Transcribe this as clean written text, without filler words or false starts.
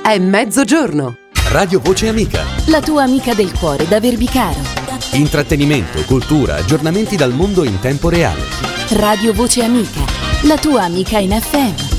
È mezzogiorno. Radio Voce Amica. La tua amica del cuore da Verbicaro. Intrattenimento, cultura, aggiornamenti dal mondo in tempo reale. Radio Voce Amica, la tua amica in FM.